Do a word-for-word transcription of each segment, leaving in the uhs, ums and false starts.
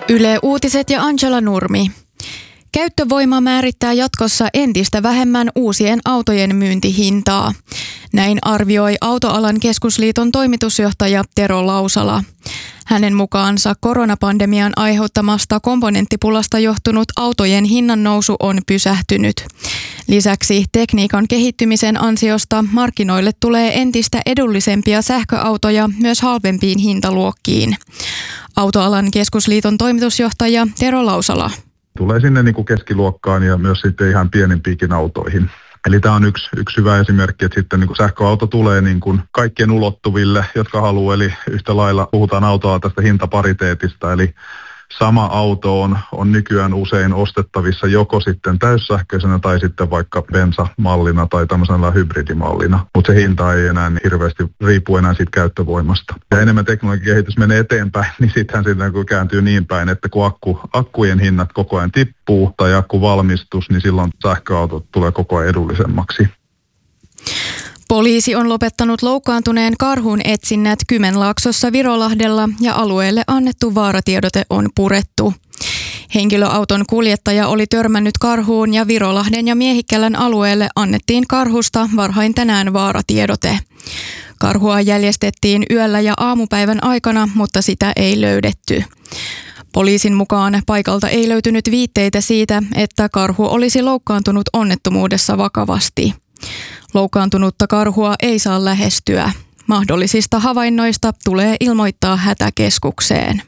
Yle Uutiset ja Angela Nurmi. Käyttövoima määrittää jatkossa entistä vähemmän uusien autojen myyntihintaa. Näin arvioi Autoalan keskusliiton toimitusjohtaja Tero Lausala. Hänen mukaansa koronapandemian aiheuttamasta komponenttipulasta johtunut autojen hinnannousu on pysähtynyt. Lisäksi tekniikan kehittymisen ansiosta markkinoille tulee entistä edullisempia sähköautoja myös halvempiin hintaluokkiin. Autoalan keskusliiton toimitusjohtaja Tero Lausala. Tulee sinne niin kuin keskiluokkaan ja myös sitten ihan pienempiinkin autoihin. Eli tämä on yksi, yksi hyvä esimerkki, että sitten niin kuin sähköauto tulee niin kuin kaikkien ulottuville, jotka haluaa. Eli yhtä lailla puhutaan autoa tästä hintapariteetista, eli sama auto on, on nykyään usein ostettavissa joko sitten täyssähköisenä tai sitten vaikka bensamallina tai tämmöisellä hybridimallina. Mutta se hinta ei enää niin hirveästi riipu enää siitä käyttövoimasta. Ja enemmän teknologian kehitys menee eteenpäin, niin sittenhän sitten kun kääntyy niin päin, että kun akku, akkujen hinnat koko ajan tippuu tai akkuvalmistus, niin silloin sähköautot tulee koko ajan edullisemmaksi. Poliisi on lopettanut loukkaantuneen karhun etsinnät Kymenlaaksossa Virolahdella ja alueelle annettu vaaratiedote on purettu. Henkilöauton kuljettaja oli törmännyt karhuun ja Virolahden ja Miehikkälän alueelle annettiin karhusta varhain tänään vaaratiedote. Karhua jäljestettiin yöllä ja aamupäivän aikana, mutta sitä ei löydetty. Poliisin mukaan paikalta ei löytynyt viitteitä siitä, että karhu olisi loukkaantunut onnettomuudessa vakavasti. Loukkaantunutta karhua ei saa lähestyä. Mahdollisista havainnoista tulee ilmoittaa hätäkeskukseen.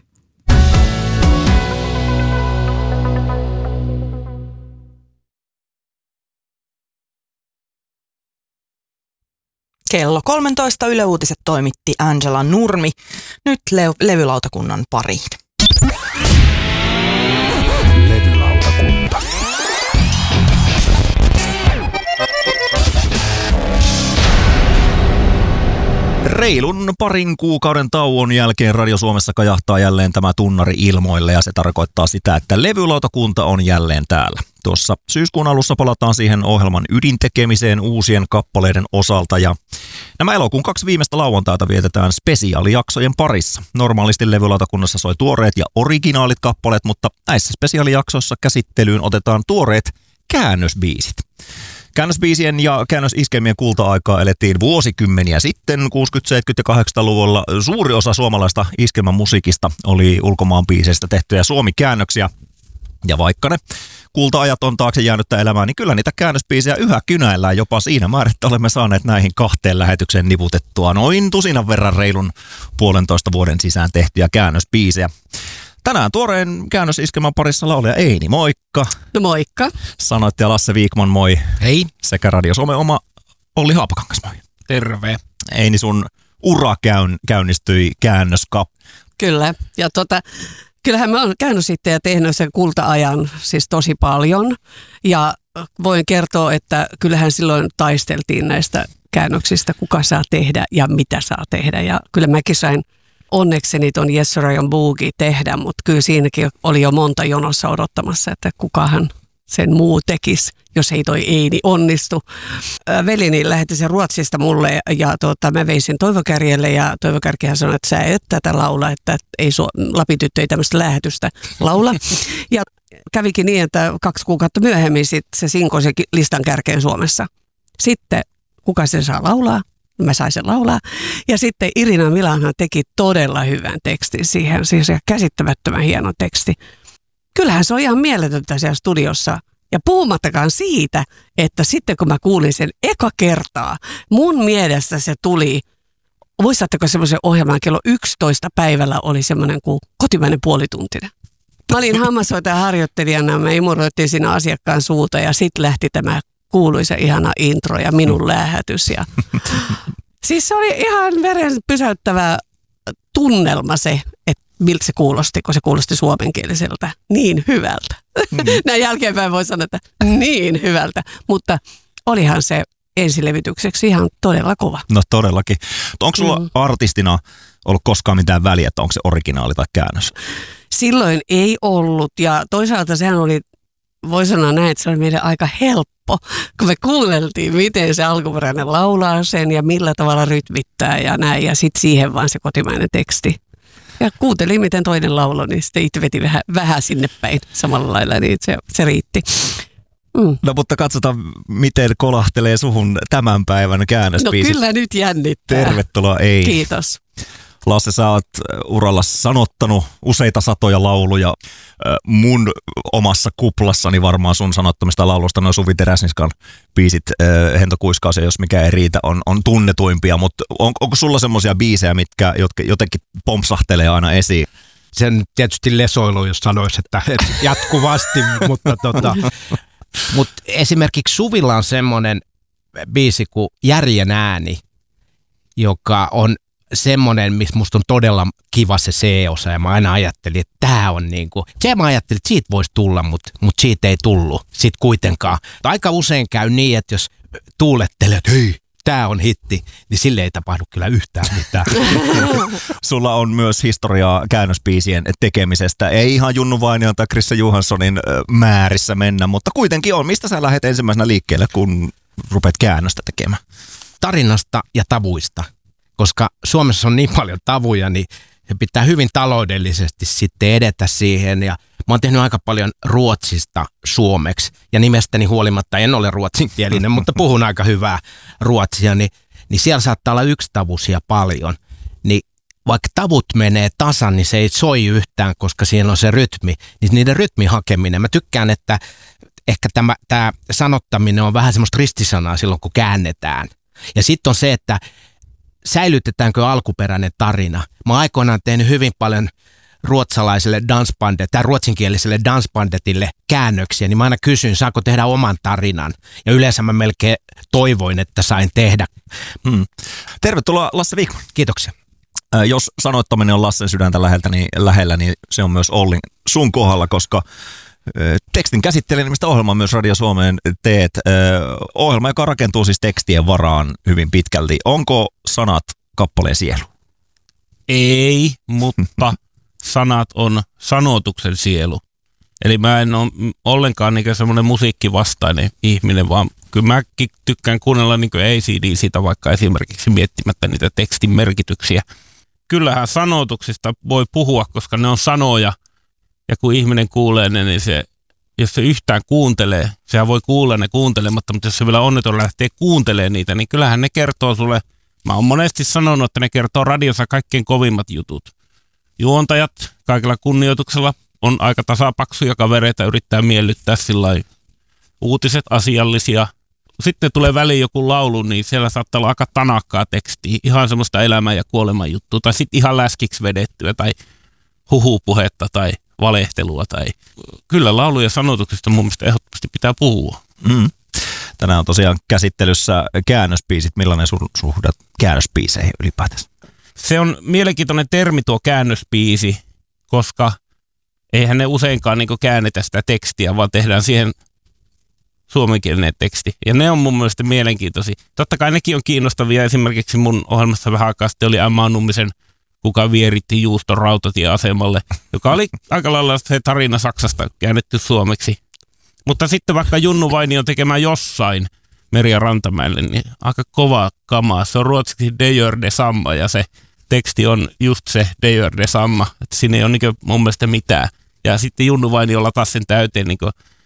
Kello kolmetoista Yle Uutiset toimitti Angela Nurmi. Nyt le- levylautakunnan pariin. Levylautakunta. Reilun parin kuukauden tauon jälkeen Radio Suomessa kajahtaa jälleen tämä tunnari ilmoille ja se tarkoittaa sitä, että levylautakunta on jälleen täällä. Tuossa syyskuun alussa palataan siihen ohjelman ydintekemiseen uusien kappaleiden osalta ja nämä elokuun kaksi viimeistä lauantaita vietetään spesiaalijaksojen parissa. Normaalisti levylautakunnassa soi tuoreet ja originaalit kappaleet, mutta näissä spesiaalijaksoissa käsittelyyn otetaan tuoreet käännösbiisit. Käännösbiisien ja käännösiskemien kulta-aikaa elettiin vuosikymmeniä sitten. kuusikymmentä-, seitsemänkymmentä- ja kahdeksankymmentäluvulla suuri osa suomalaista iskelmän musiikista oli ulkomaan biiseistä tehtyjä suomikäännöksiä. Ja vaikka ne kulta-ajat on taakse jäänyttä elämää, niin kyllä niitä käännösbiisejä yhä kynäillään jopa siinä määrin, että olemme saaneet näihin kahteen lähetykseen niputettua noin tusinan verran reilun puolentoista vuoden sisään tehtyjä käännösbiisejä. Tänään tuoreen käännösiskelmän parissa laulaja Eini, moikka. No moikka. Sanoittaja Lasse Viikman, moi. Hei. Sekä Radio Suomen oma Olli Haapakangas, moi. Terve. Eini, sun ura käyn, käynnistyi käännöskap. Kyllä, ja tota, kyllähän mä oon käynyt sitten ja tehnyt sen kulta-ajan siis tosi paljon. Ja voin kertoa, että kyllähän silloin taisteltiin näistä käännöksistä, kuka saa tehdä ja mitä saa tehdä. Ja kyllä mäkin sain onnekseni ton Yes Sir I Am Boogie tehdä, mutta kyllä siinäkin oli jo monta jonossa odottamassa, että kukahan sen muu tekisi, jos ei toi Eini onnistu. Velini lähetti sen Ruotsista mulle ja tota, mä veisin Toivokärjelle ja Toivokärkihän sanoi, että sä et tätä laula, että ei su- Lapityttö ei tämmöistä lähetystä laula. Ja kävikin niin, että kaksi kuukautta myöhemmin sit se sinkoi se listan kärkeen Suomessa. Sitten kuka sen saa laulaa? Mä sain sen laulaa. Ja sitten Irina Milanhan teki todella hyvän tekstin siihen, siis käsittämättömän hieno teksti. Kyllähän se on ihan mieletöntä siellä studiossa. Ja puhumattakaan siitä, että sitten kun mä kuulin sen eka kertaa, mun mielestä se tuli, muistatteko semmoisen ohjelman kello yksitoista päivällä oli semmoinen kuin kotimainen puolituntinen. Mä olin hammashoitajan harjoittelijana, me imuroittiin siinä asiakkaan suuta ja sitten lähti tämä kuuluisa ihana intro ja minun lähetys. Ja siis se oli ihan veren pysäyttävä tunnelma se, että miltä se kuulosti, kun se kuulosti suomenkieliseltä niin hyvältä. Mm. Näin jälkeenpäin voi sanoa, että niin hyvältä, mutta olihan se ensilevitykseksi ihan todella kova. No todellakin. Onko sulla mm. artistina ollut koskaan mitään väliä, että onko se originaali tai käännös? Silloin ei ollut ja toisaalta sehän oli, voi sanoa näin, että se oli meille aika helppo, kun me kuunneltiin, miten se alkuperäinen laulaa sen ja millä tavalla rytmittää ja näin ja sitten siihen vaan se kotimainen teksti. Ja kuuntelin, miten toinen lauloi, niin sitten itse veti vähän, vähän sinne päin samalla lailla, niin se, se riitti. Mm. No mutta katsotaan, miten kolahtelee suhun tämän päivän käännösbiisit. No kyllä nyt jännittää. Tervetuloa Ei. Kiitos. Lasse, sä oot uralla sanottanut useita satoja lauluja. Mun omassa kuplassani varmaan sun sanottomista laulusta noin Suvi Teräsniskan biisit, Hento Kuiskaus ja Jos mikä ei riitä, on, on tunnetuimpia, mutta on, onko sulla semmoisia biisejä, mitkä jotenkin pompsahtelee aina esiin? Sen tietysti lesoilu, jos sanoisi, että, että jatkuvasti, mutta tota, mut esimerkiksi Suvilla on semmoinen biisi kuin Järjen ääni, joka on semmoinen, missä musta on todella kiva se C-osa, ja mä aina ajattelin, että tää on niinku, se mä ajattelin, että siitä voisi tulla, mutta mut siitä ei tullut sit kuitenkaan. Aika usein käy niin, että jos tuulettelee, että hei, tää on hitti, niin sille ei tapahdu kyllä yhtään mitään. Sulla on myös historiaa käännösbiisien tekemisestä. Ei ihan Junnu Vainion tai Krisse Johanssonin määrissä mennä, mutta kuitenkin on. Mistä sä lähdet ensimmäisenä liikkeelle, kun rupeat käännöstä tekemään? Tarinasta ja tavuista. Koska Suomessa on niin paljon tavuja, niin se pitää hyvin taloudellisesti sitten edetä siihen. Ja mä oon tehnyt aika paljon ruotsista suomeksi. Ja nimestäni huolimatta en ole ruotsinkielinen, mutta puhun aika hyvää ruotsia. Niin, niin siellä saattaa olla yksitavuisia paljon. Niin vaikka tavut menee tasan, niin se ei soi yhtään, koska siinä on se rytmi. Niin niiden rytmin hakeminen. Mä tykkään, että ehkä tämä, tämä sanottaminen on vähän semmoista ristisanaa silloin, kun käännetään. Ja sitten on se, että säilytetäänkö alkuperäinen tarina. Mä oon aikoinaan tehnyt hyvin paljon ruotsalaiselle dansbandet, tai ruotsinkieliselle dansbandetille käännöksiä, niin mä aina kysyn, saako tehdä oman tarinan. Ja yleensä mä melkein toivoin, että sain tehdä. Hmm. Tervetuloa Lasse Vikman. Kiitoksia. Äh, jos sanottaminen on Lassen sydäntä läheltä, niin, lähellä, niin se on myös Ollin sun kohdalla, koska tekstin käsittelijä nimistä ohjelmaa myös Radio Suomeen teet. Ohjelma, joka rakentuu siis tekstien varaan hyvin pitkälti. Onko sanat kappaleen sielu? Ei, mutta sanat on sanotuksen sielu. Eli mä en ole ollenkaan niin semmoinen musiikkivastainen ihminen, vaan kyllä mäkin tykkään kuunnella niin kuin A C D sitä vaikka esimerkiksi miettimättä niitä tekstin merkityksiä. Kyllähän sanotuksista voi puhua, koska ne on sanoja. Ja kun ihminen kuulee ne, niin se, jos se yhtään kuuntelee, sehän voi kuulla ne kuuntelematta, mutta jos se vielä onneton lähtee kuuntelemaan niitä, niin kyllähän ne kertoo sulle, mä oon monesti sanonut, että ne kertoo radiossa kaikkein kovimmat jutut. Juontajat kaikella kunnioituksella on aika tasapaksuja kavereita, yrittää miellyttää sillai uutiset asiallisia. Sitten tulee väliin joku laulu, niin siellä saattaa olla aika tanakkaa tekstiä, ihan semmoista elämän ja kuoleman juttua, tai sitten ihan läskiksi vedettyä, tai huhupuhetta, tai valehtelua. Tai kyllä laulu- ja sanotuksista mun mielestä ehdottomasti pitää puhua. Mm. Tänään on tosiaan käsittelyssä käännösbiisit. Millainen sun suhde käännösbiiseihin ylipäätänsä? Se on mielenkiintoinen termi tuo käännösbiisi, koska eihän ne useinkaan niin käännetä sitä tekstiä, vaan tehdään siihen suomenkielinen teksti. Ja ne on mun mielestä mielenkiintoisia. Totta kai nekin on kiinnostavia. Esimerkiksi mun ohjelmassa vähän aikaa sitten oli Emma Nummisen Kuka vieritti juuston rautatieasemalle, joka oli aika lailla se tarina Saksasta käännetty suomeksi. Mutta sitten vaikka Junnu Vainion tekemä Jossain Merja Rantamäelle, niin aika kova kamaa. Se on ruotsiksi De gör detsamma ja se teksti on just se De gör detsamma. Että siinä ei ole niin mun mielestä mitään. Ja sitten Junnu Vainiolla taas sen täyteen niin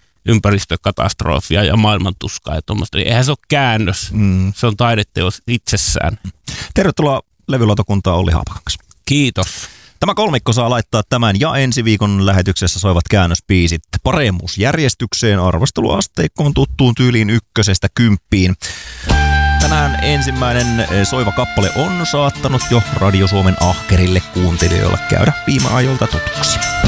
ympäristökatastrofia ja maailmantuskaa ja tuommoista. Niin eihän se ole käännös, mm. se on taideteos itsessään. Tervetuloa levylautakuntaan Olli Haapakangas. Kiitos. Tämä kolmikko saa laittaa tämän ja ensi viikon lähetyksessä soivat käännösbiisit paremmuusjärjestykseen arvosteluasteikkoon tuttuun tyyliin ykkösestä kymppiin. Tänään ensimmäinen soiva kappale on saattanut jo Radio Suomen ahkerille kuuntelijoille käydä viime ajoilta tutuksi.